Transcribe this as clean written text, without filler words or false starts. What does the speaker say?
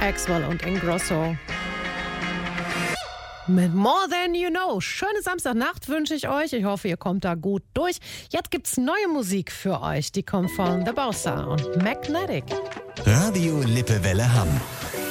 Axwell und Ingrosso. Mit More Than You Know. Schöne Samstagnacht wünsche ich euch. Ich hoffe, ihr kommt da gut durch. Jetzt gibt's neue Musik für euch. Die kommt von The Bossa und Magnetic. Radio Lippewelle Hamm.